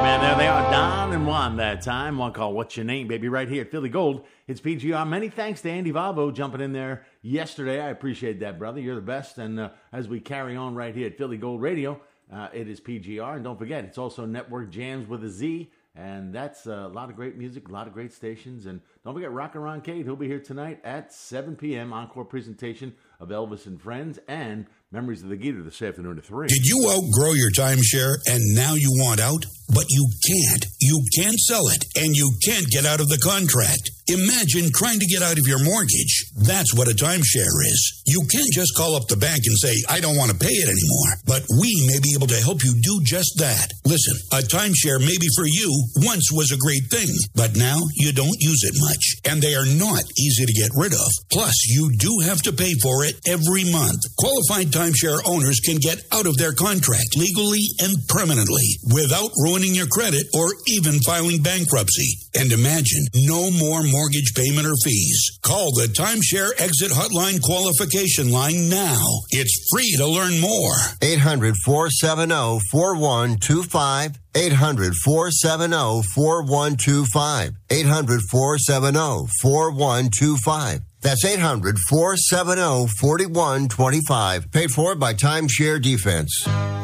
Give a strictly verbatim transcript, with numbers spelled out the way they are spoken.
man, there they are, Don and Juan that time. One call, What's Your Name, baby, right here at Philly Gold. It's P G R. Many thanks to Andy Valvo jumping in there yesterday. I appreciate that, brother. You're the best. And uh, as we carry on right here at Philly Gold Radio, uh, it is P G R. And don't forget, it's also Network Jams with a Z. And that's uh, a lot of great music, a lot of great stations. And don't forget Rockin' Ron Cade. He'll be here tonight at seven p.m. Encore presentation of Elvis and Friends and Memories of the Gator this afternoon at three. Did you outgrow your timeshare and now you want out? But you can't. You can't sell it, and you can't get out of the contract. Imagine trying to get out of your mortgage. That's what a timeshare is. You can't just call up the bank and say, I don't want to pay it anymore. But we may be able to help you do just that. Listen, a timeshare maybe for you once was a great thing, but now you don't use it much, and they are not easy to get rid of. Plus, you do have to pay for it every month. Qualified timeshare owners can get out of their contract legally and permanently without ruining your credit or even filing bankruptcy. And imagine no more mortgage payment or fees. Call the Timeshare Exit Hotline qualification line now. It's free to learn more. eight hundred, four seven zero, four one two five. eight hundred, four seven zero, four one two five. eight hundred, four seven zero, four one two five. That's eight hundred, four seven zero, four one two five. Paid for by Timeshare Defense.